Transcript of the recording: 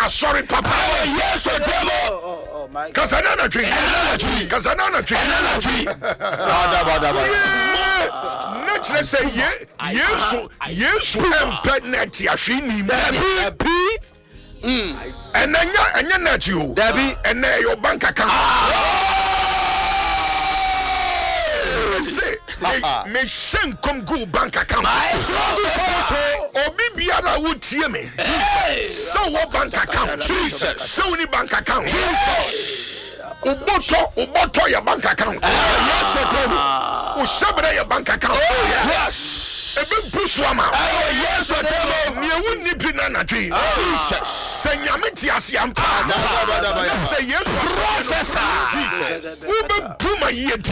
sorry papa. Yes demo. Kasanana tree. Kasanana tree. Natural say yes empet net yashini. And then net you. Debbie and your bank account. Me send come go bank account. Obi biara would hear me. So what bank account? Jesus. So any bank account. Jesus. Uboto your bank account. Yes. Ushabra your bank account. Yes. Ebe buswama. Yes. Ni ewu ni pinana tree. Jesus. Senyameti asiampa. Say yes. Professor. Jesus. Ube puma ye.